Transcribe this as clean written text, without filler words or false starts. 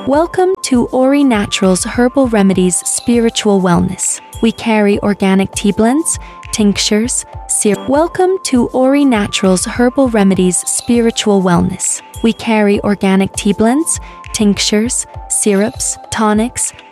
Welcome to Ori Naturals Herbal Remedies Spiritual Wellness. We carry organic tea blends, tinctures, syrup. Welcome to Ori Naturals Herbal Remedies Spiritual Wellness. We carry organic tea blends, tinctures, syrups, tonics,